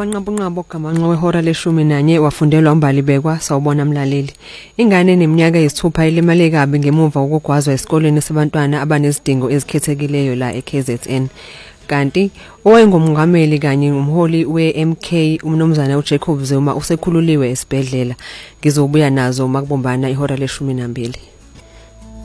Amanqabunqabo gamanxa wehora leshumi nanye wafundelwa uMbalibekwa sawubona mlaleli. Ingane neminyaka eyisithupha ilimale kabi ngemuva kokugwazwa esikoleni sabantwana abanezidingo ezikhethekileyo la eKZN. Kanti owayengumongameli kanye umholi weMK umnomzana uJacob Zuma usekhululiwe esibhedlela. Ngizobuya nazo makubombana ihora leshumi nambili.